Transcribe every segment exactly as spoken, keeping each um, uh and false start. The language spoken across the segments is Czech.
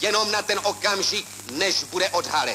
jenom na ten okamžik, než bude odhalen.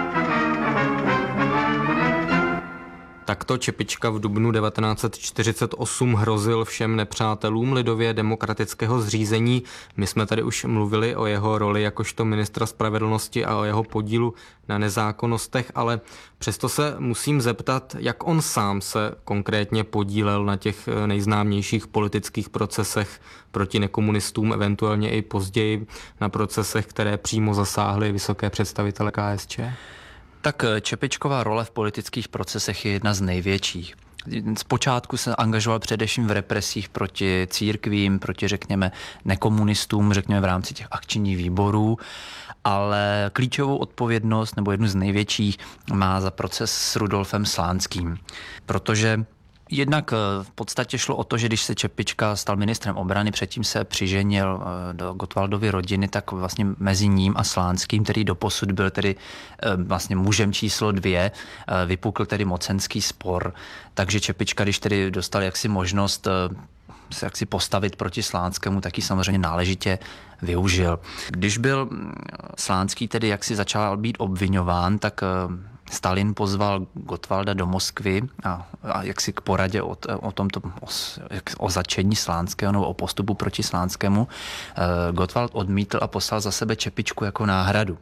Takto Čepička v dubnu devatenáct set čtyřicet osm hrozil všem nepřátelům lidově demokratického zřízení. My jsme tady už mluvili o jeho roli jakožto ministra spravedlnosti a o jeho podílu na nezákonnostech, ale přesto se musím zeptat, jak on sám se konkrétně podílel na těch nejznámějších politických procesech proti nekomunistům, eventuálně i později na procesech, které přímo zasáhly vysoké představitele K S Č. Tak Čepičková role v politických procesech je jedna z největších. Zpočátku se angažoval především v represích proti církvím, proti, řekněme, nekomunistům, řekněme v rámci těch akčních výborů, ale klíčovou odpovědnost, nebo jednu z největších, má za proces s Rudolfem Slánským. Protože jednak v podstatě šlo o to, že když se Čepička stal ministrem obrany, předtím se přiženil do Gottwaldovy rodiny, tak vlastně mezi ním a Slánským, který doposud byl tedy vlastně mužem číslo dvě, vypukl tedy mocenský spor. Takže Čepička, když tedy dostal jaksi možnost se jaksi postavit proti Slánskému, tak ji samozřejmě náležitě využil. Když byl Slánský tedy jaksi začal být obviňován, tak Stalin pozval Gottwalda do Moskvy a, a jaksi k poradě o, o tomto o, o začení Slánského nebo o postupu proti Slánskému. E, Gottwald odmítl a poslal za sebe Čepičku jako náhradu.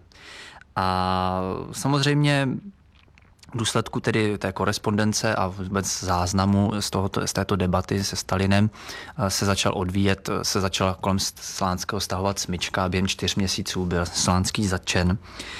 A samozřejmě v důsledku tedy té korespondence a vůbec záznamu z, tohoto, z této debaty se Stalinem se začal odvíjet, se začala kolem Slánského stahovat smyčka a během čtyř měsíců byl Slánský zatčen.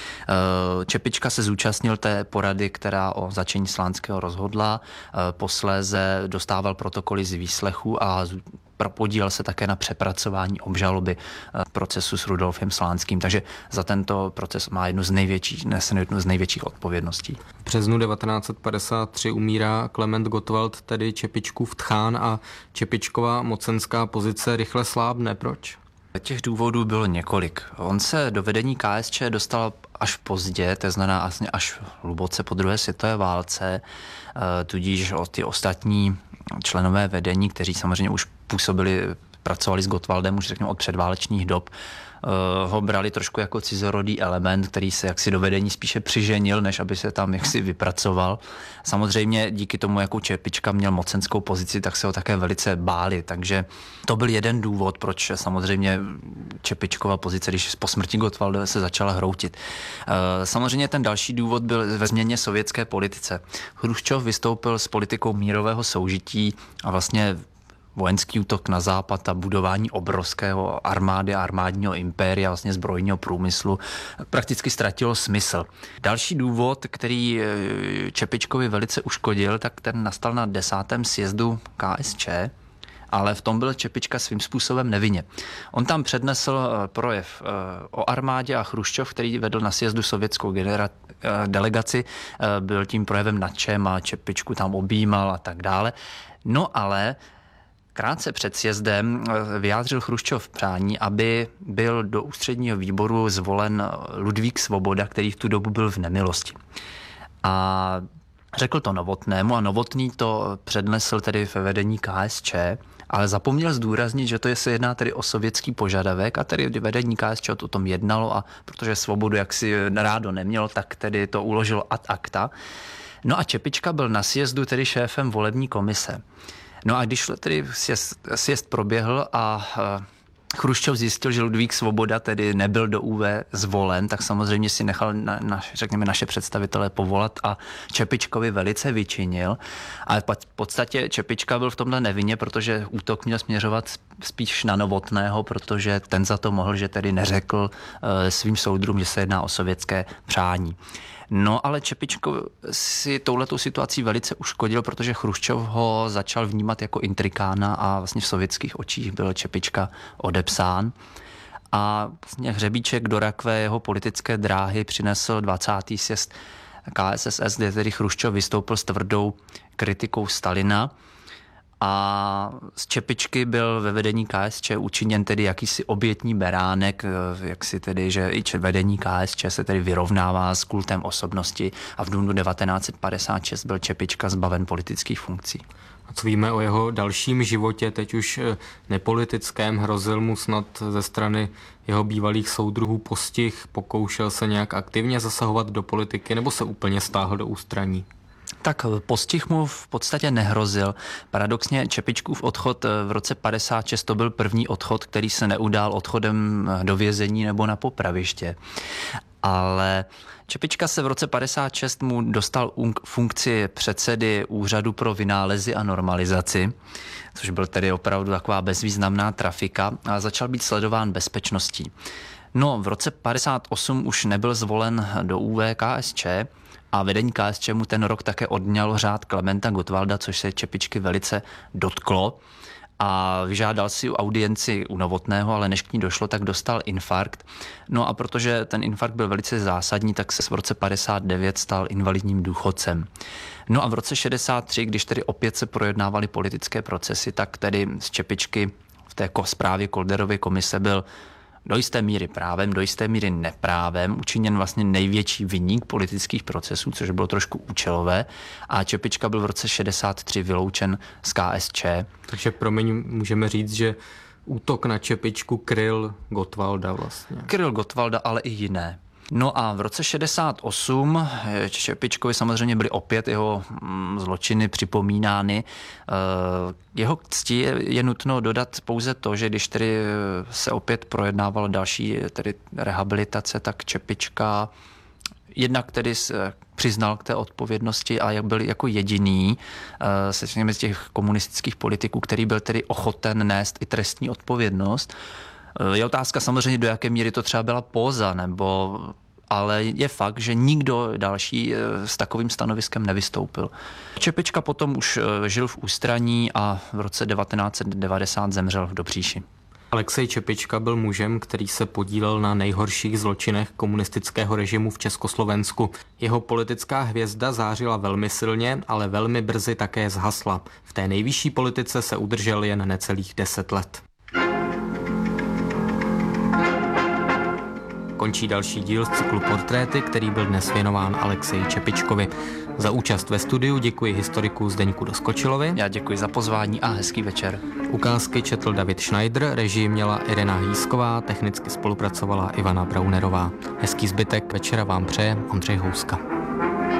Čepička se zúčastnil té porady, která o zatčení Slánského rozhodla, posléze dostával protokoly z výslechu a podílel se také na přepracování obžaloby procesu s Rudolfem Slánským, takže za tento proces má jednu z největších, nese jednu z největších odpovědností. V březnu devatenáct set padesát tři umírá Klement Gottwald, tedy Čepičkův tchán, a Čepičkova mocenská pozice rychle slábne. Proč? Těch důvodů bylo několik. On se do vedení K S Č dostal až pozdě, to znamená až hluboce po druhé světové válce, tudíž o ty ostatní členové vedení, kteří samozřejmě už působili, pracovali s Gottwaldem už řekněme od předválečných dob, ho brali trošku jako cizorodý element, který se jaksi do vedení spíše přiženil, než aby se tam jaksi vypracoval. Samozřejmě díky tomu, jakou Čepička měl mocenskou pozici, tak se ho také velice báli, takže to byl jeden důvod, proč samozřejmě Čepičkova pozice, když po smrti Gottwalda se začala hroutit. Samozřejmě ten další důvod byl ve změně sovětské politice. Chruščov vystoupil s politikou mírového soužití a vlastně vojenský útok na západ a budování obrovského armády a armádního impéria, vlastně zbrojního průmyslu, prakticky ztratilo smysl. Další důvod, který Čepičkovi velice uškodil, tak ten nastal na desátém sjezdu K S Č, ale v tom byl Čepička svým způsobem nevinně. On tam přednesl projev o armádě a Chruščov, který vedl na sjezdu sovětskou genera- delegaci, byl tím projevem nadšen a Čepičku tam objímal a tak dále. No ale krátce před sjezdem vyjádřil Chruščov přání, aby byl do ústředního výboru zvolen Ludvík Svoboda, který v tu dobu byl v nemilosti. A řekl to Novotnému a Novotný to přednesl tedy ve vedení K S Č, ale zapomněl zdůraznit, že to je se jedná tedy o sovětský požadavek a tedy vedení K S Č o tom jednalo a protože Svobodu jaksi rádo nemělo, tak tedy to uložilo ad acta. No a Čepička byl na sjezdu tedy šéfem volební komise. No a když tedy sjezd, sjezd proběhl a Chruščov zjistil, že Ludvík Svoboda tedy nebyl do U V zvolen, tak samozřejmě si nechal na, na, řekněme, naše představitele povolat a Čepičkovi velice vyčinil. Ale v podstatě Čepička byl v tomhle nevinně, protože útok měl směřovat spíš na Novotného, protože ten za to mohl, že tedy neřekl e, svým soudrům, že se jedná o sovětské přání. No ale Čepičko si touhletou situací velice uškodil, protože Chruščov ho začal vnímat jako intrikána a vlastně v sovětských očích byl Čepička odepsán. A vlastně hřebíček do rakve jeho politické dráhy přinesl dvacátý sjezd K S S S, kde tedy Chruščov vystoupil s tvrdou kritikou Stalina. A z Čepičky byl ve vedení K S Č učiněn tedy jakýsi obětní beránek, jak si tedy, že i vedení K S Č se tedy vyrovnává s kultem osobnosti a v dubnu devatenáct set padesát šest byl Čepička zbaven politických funkcí. A co víme o jeho dalším životě, teď už nepolitickém, hrozil mu snad ze strany jeho bývalých soudruhů postih, pokoušel se nějak aktivně zasahovat do politiky nebo se úplně stáhl do ústraní? Tak postih mu v podstatě nehrozil. Paradoxně Čepičkův odchod v roce padesát šest to byl první odchod, který se neudál odchodem do vězení nebo na popraviště. Ale Čepička se v roce padesát šest mu dostal funkci předsedy Úřadu pro vynálezy a normalizaci, což byl tedy opravdu taková bezvýznamná trafika, a začal být sledován bezpečností. No, v roce padesát osm už nebyl zvolen do ÚV K S Č a vedení K S Č mu ten rok také odňalo řád Klementa Gottwalda, což se Čepičky velice dotklo. A vyžádal si audienci u Novotného, ale než k ní došlo, tak dostal infarkt. No a protože ten infarkt byl velice zásadní, tak se v roce padesát devět stal invalidním důchodcem. No a v roce šedesát tři, když tedy opět se projednávaly politické procesy, tak tedy z Čepičky v té zprávě Kolderovy komise byl do jisté míry právem, do jisté míry neprávem učiněn vlastně největší viník politických procesů, což bylo trošku účelové, a Čepička byl v roce šedesát tři vyloučen z K S Č. Takže promiň, můžeme říct, že útok na Čepičku kryl Gottwalda vlastně. Kryl Gottwalda, ale i jiné. No a v roce šedesát osm Čepičkovi samozřejmě byly opět jeho zločiny připomínány. Jeho cti je nutno dodat pouze to, že když tedy se opět projednával další tedy rehabilitace, tak Čepička jednak tedy přiznal k té odpovědnosti a byl jako jediný se z těch komunistických politiků, který byl tedy ochoten nést i trestní odpovědnost. Je otázka samozřejmě, do jaké míry to třeba byla póza, nebo, ale je fakt, že nikdo další s takovým stanoviskem nevystoupil. Čepička potom už žil v ústraní a v roce devatenáct set devadesát zemřel v Dobříši. Alexej Čepička byl mužem, který se podílel na nejhorších zločinech komunistického režimu v Československu. Jeho politická hvězda zářila velmi silně, ale velmi brzy také zhasla. V té nejvyšší politice se udržel jen necelých deset let. Končí další díl z cyklu Portréty, který byl dnes věnován Alexeji Čepičkovi. Za účast ve studiu děkuji historiku Zdeňku Doskočilovi. Já děkuji za pozvání a hezký večer. Ukázky četl David Schneider, režii měla Irena Hýsková, technicky spolupracovala Ivana Braunerová. Hezký zbytek večera vám přeje Ondřej Houska.